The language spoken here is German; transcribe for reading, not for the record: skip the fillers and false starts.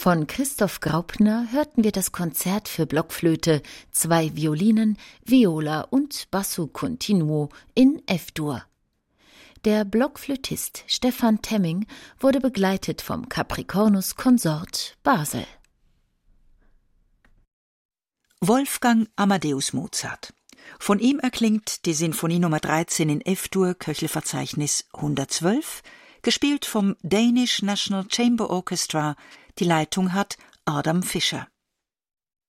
Von Christoph Graupner hörten wir das Konzert für Blockflöte, 2 Violinen, Viola und Basso Continuo in F-Dur. Der Blockflötist Stefan Temming wurde begleitet vom Capricornus Consort Basel. Wolfgang Amadeus Mozart. Von ihm erklingt die Sinfonie Nummer 13 in F-Dur, Köchelverzeichnis 112, gespielt vom Danish National Chamber Orchestra. Die Leitung hat Adam Fischer.